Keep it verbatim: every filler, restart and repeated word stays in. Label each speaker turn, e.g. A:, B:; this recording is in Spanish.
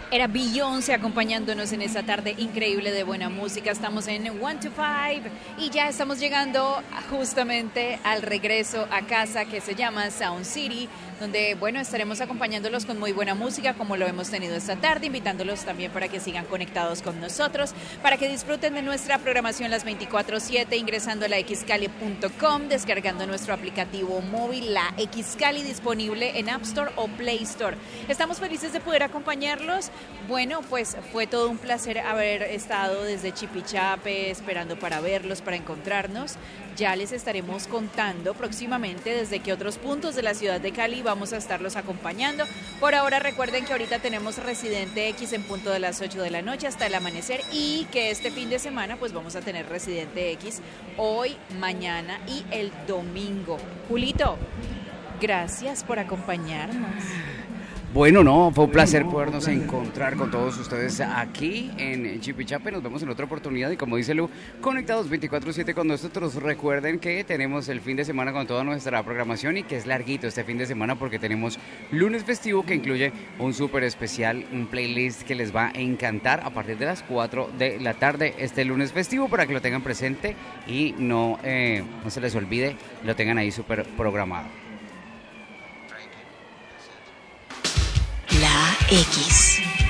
A: Era Beyoncé acompañándonos en esta tarde increíble de buena música. Estamos en One to Five y ya estamos llegando justamente al regreso a casa que se llama Sound City, donde, bueno, estaremos acompañándolos con muy buena música como lo hemos tenido esta tarde, invitándolos también para que sigan conectados con nosotros, para que disfruten de nuestra programación las veinticuatro siete, ingresando a la x cali punto com, descargando nuestro aplicativo móvil, la Xcali, disponible en App Store o Play Store. Estamos felices de poder acompañarlos. Bueno, pues fue todo un placer haber estado desde Chipichape, esperando para verlos, para encontrarnos. Ya les estaremos contando próximamente desde qué otros puntos de la ciudad de Cali vamos a estarlos acompañando. Por ahora recuerden que ahorita tenemos Residente X en punto de las ocho de la noche hasta el amanecer, y que este fin de semana pues vamos a tener Residente X hoy, mañana y el domingo. Julito, gracias por acompañarnos.
B: Bueno, no, fue un placer podernos encontrar con todos ustedes aquí en Chipichape. Nos vemos en otra oportunidad y, como dice Lu, conectados veinticuatro siete con nosotros. Recuerden que tenemos el fin de semana con toda nuestra programación y que es larguito este fin de semana porque tenemos lunes festivo, que incluye un súper especial, un playlist que les va a encantar a partir de las cuatro de la tarde este lunes festivo, para que lo tengan presente y no, eh, no se les olvide, lo tengan ahí súper programado.
C: La X.